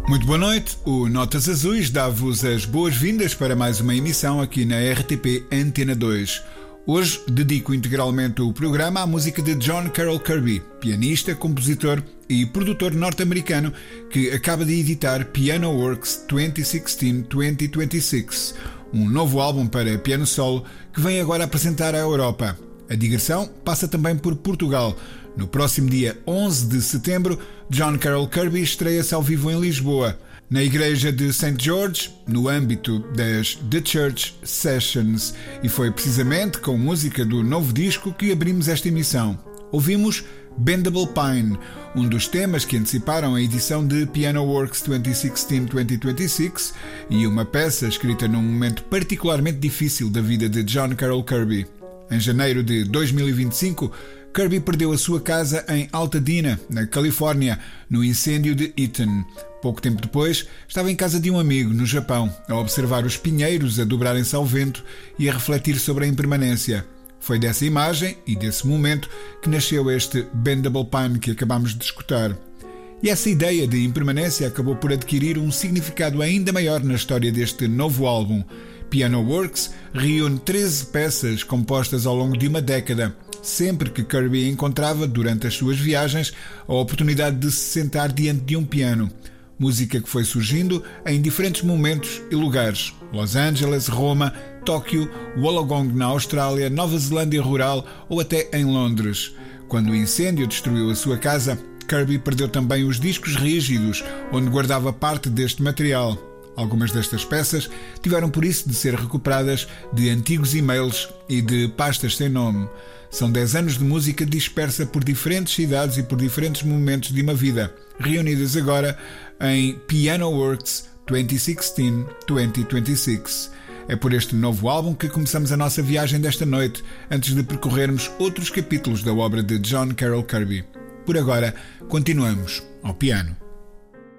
Muito boa noite, o Notas Azuis dá-vos as boas-vindas para mais uma emissão aqui na RTP Antena 2. Hoje dedico integralmente o programa à música de John Carroll Kirby, pianista, compositor e produtor norte-americano que acaba de editar Piano Works 2016-2026, um novo álbum para piano solo que vem agora apresentar à Europa. A digressão passa também por Portugal. No próximo dia 11 de setembro, John Carroll Kirby estreia-se ao vivo em Lisboa, na igreja de St. George, no âmbito das The Church Sessions, e foi precisamente com música do novo disco que abrimos esta emissão. Ouvimos Bendable Pine, um dos temas que anteciparam a edição de Piano Works 2016-2026 e uma peça escrita num momento particularmente difícil da vida de John Carroll Kirby. Em janeiro de 2025, Kirby perdeu a sua casa em Altadena, na Califórnia, no incêndio de Eaton. Pouco tempo depois, estava em casa de um amigo, no Japão, a observar os pinheiros a dobrarem-se ao vento e a refletir sobre a impermanência. Foi dessa imagem e desse momento que nasceu este Bendable Pine que acabamos de escutar. E essa ideia de impermanência acabou por adquirir um significado ainda maior na história deste novo álbum. Piano Works reúne 13 peças compostas ao longo de uma década, sempre que Kirby encontrava, durante as suas viagens, a oportunidade de se sentar diante de um piano. Música que foi surgindo em diferentes momentos e lugares: Los Angeles, Roma, Tóquio, Wollongong na Austrália, Nova Zelândia rural ou até em Londres. Quando o incêndio destruiu a sua casa, Kirby perdeu também os discos rígidos, onde guardava parte deste material. Algumas destas peças tiveram por isso de ser recuperadas de antigos e-mails e de pastas sem nome. São 10 anos de música dispersa por diferentes cidades e por diferentes momentos de uma vida, reunidas agora em Piano Works 2016-2026. É por este novo álbum que começamos a nossa viagem desta noite, antes de percorrermos outros capítulos da obra de John Carroll Kirby. Por agora, continuamos ao piano.